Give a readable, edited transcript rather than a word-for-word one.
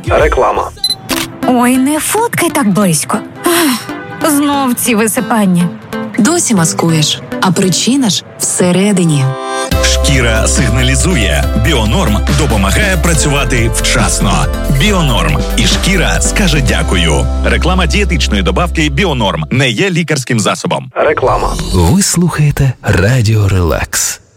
Реклама. Ой, не фоткай так близько. Ах, знов ці висипання. Досі маскуєш, а причина ж всередині. Шкіра сигналізує. Біонорм допомагає працювати вчасно. Біонорм. І шкіра скаже дякую. Реклама дієтичної добавки Біонорм не є лікарським засобом. Реклама. Ви слухаєте Радіо Релакс.